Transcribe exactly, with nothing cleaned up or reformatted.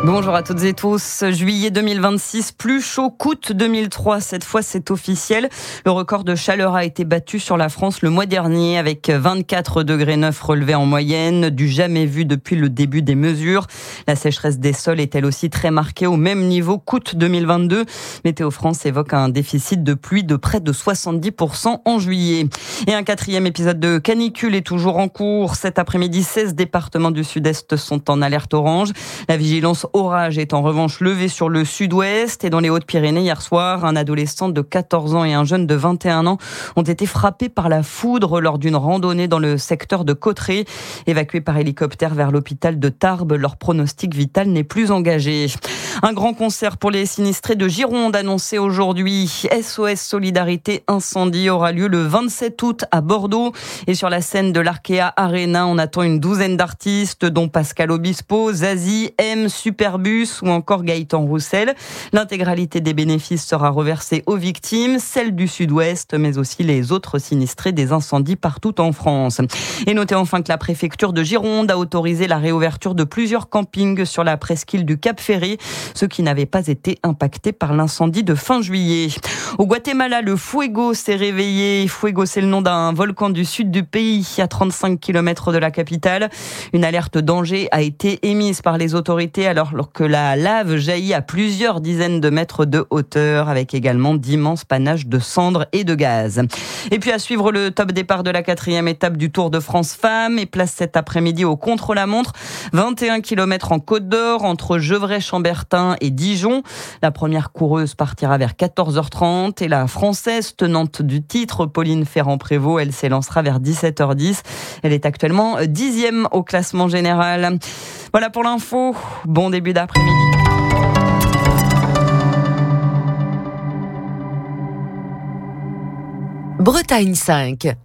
Bonjour à toutes et tous. Juillet deux mille vingt-six, plus chaud qu'août deux mille trois. Cette fois, c'est officiel. Le record de chaleur a été battu sur la France le mois dernier avec vingt-quatre degrés neuf relevés en moyenne, du jamais vu depuis le début des mesures. La sécheresse des sols est elle aussi très marquée, au même niveau qu'août deux mille vingt-deux. Météo France évoque un déficit de pluie de près de soixante-dix pour cent en juillet. Et un quatrième épisode de canicule est toujours en cours. Cet après-midi, seize départements du sud-est sont en alerte orange. La vigilance orage est en revanche levé sur le sud-ouest et dans les Hautes-Pyrénées hier soir, un adolescent de quatorze ans et un jeune de vingt et un ans ont été frappés par la foudre lors d'une randonnée dans le secteur de Cauterets. Évacués par hélicoptère vers l'hôpital de Tarbes, leur pronostic vital n'est plus engagé. Un grand concert pour les sinistrés de Gironde annoncé aujourd'hui. S O S Solidarité Incendie aura lieu le vingt-sept août à Bordeaux. Et sur la scène de l'Arkea Arena, on attend une douzaine d'artistes, dont Pascal Obispo, Zazie, M, Superbus ou encore Gaëtan Roussel. L'intégralité des bénéfices sera reversée aux victimes, celles du Sud-Ouest, mais aussi les autres sinistrés des incendies partout en France. Et notez enfin que la préfecture de Gironde a autorisé la réouverture de plusieurs campings sur la presqu'île du Cap-Ferré, ceux qui n'avaient pas été impactés par l'incendie de fin juillet. Au Guatemala, le Fuego s'est réveillé. Fuego, c'est le nom d'un volcan du sud du pays, à trente-cinq kilomètres de la capitale. Une alerte danger a été émise par les autorités alors que la lave jaillit à plusieurs dizaines de mètres de hauteur, avec également d'immenses panaches de cendres et de gaz. Et puis à suivre le top départ de la quatrième étape du Tour de France Femmes, et place cet après-midi au contre-la-montre. vingt et un kilomètres en Côte d'Or, entre Gevrey-Chambertin et Dijon. La première coureuse partira vers quatorze heures trente et la Française tenante du titre, Pauline Ferrand-Prévot, elle s'élancera vers dix-sept heures dix. Elle est actuellement dixième au classement général. Voilà pour l'info. Bon début d'après-midi. Bretagne cinq.